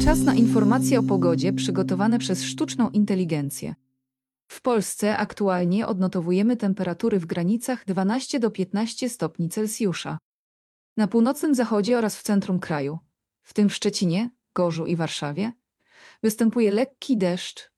Czas na informacje o pogodzie przygotowane przez sztuczną inteligencję. W Polsce aktualnie odnotowujemy temperatury w granicach 12 do 15 stopni Celsjusza. Na północnym zachodzie oraz w centrum kraju, w tym w Szczecinie, Gorzu i Warszawie, występuje lekki deszcz,